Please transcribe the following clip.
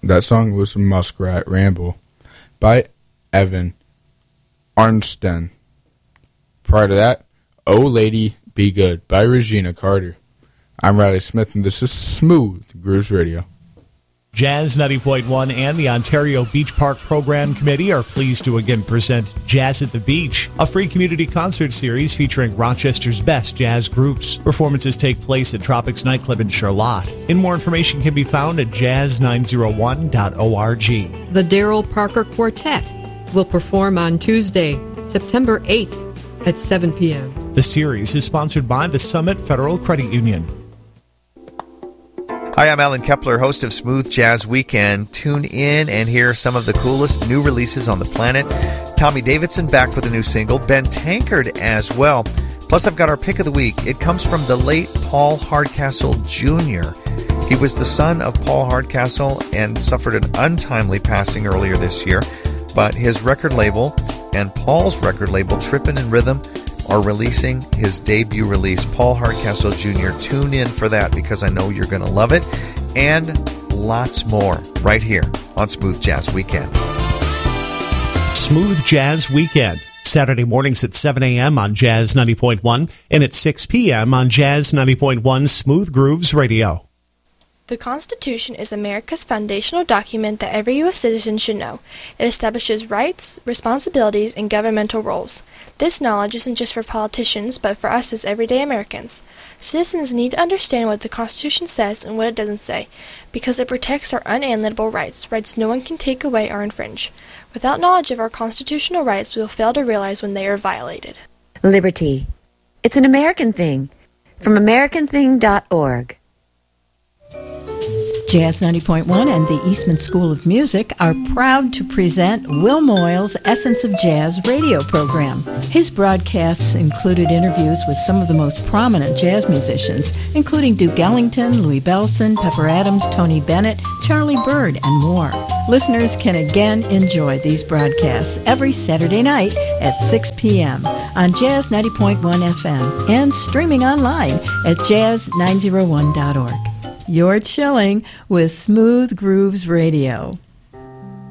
That song was Muskrat Ramble by Evan Arnsten. Prior to that, Oh Lady Be Good by Regina Carter. I'm Riley Smith, and this is Smooth Grooves Radio. Jazz 90.1 and the Ontario Beach Park Program Committee are pleased to again present Jazz at the Beach, a free community concert series featuring Rochester's best jazz groups. Performances take place at Tropics Nightclub in Charlotte. And more information can be found at jazz901.org. The Darrell Parker Quartet will perform on Tuesday, September 8th at 7 p.m. The series is sponsored by the Summit Federal Credit Union. Hi, I'm Alan Kepler, host of Smooth Jazz Weekend. Tune in and hear some of the coolest new releases on the planet. Tommy Davidson back with a new single, Ben Tankard as well. Plus, I've got our pick of the week. It comes from the late Paul Hardcastle Jr. He was the son of Paul Hardcastle and suffered an untimely passing earlier this year. But his record label and Paul's record label, Trippin' in Rhythm, are releasing his debut release, Paul Hardcastle Jr. Tune in for that because I know you're going to love it. And lots more right here on Smooth Jazz Weekend. Smooth Jazz Weekend, Saturday mornings at 7 a.m. on Jazz 90.1 and at 6 p.m. on Jazz 90.1 Smooth Grooves Radio. The Constitution is America's foundational document that every U.S. citizen should know. It establishes rights, responsibilities, and governmental roles. This knowledge isn't just for politicians, but for us as everyday Americans. Citizens need to understand what the Constitution says and what it doesn't say, because it protects our unalienable rights, rights no one can take away or infringe. Without knowledge of our constitutional rights, we will fail to realize when they are violated. Liberty. It's an American thing. From AmericanThing.org. Jazz 90.1 and the Eastman School of Music are proud to present Will Moyle's Essence of Jazz radio program. His broadcasts included interviews with some of the most prominent jazz musicians, including Duke Ellington, Louis Bellson, Pepper Adams, Tony Bennett, Charlie Byrd, and more. Listeners can again enjoy these broadcasts every Saturday night at 6 p.m. on Jazz 90.1 FM and streaming online at jazz901.org. You're chilling with Smooth Grooves Radio.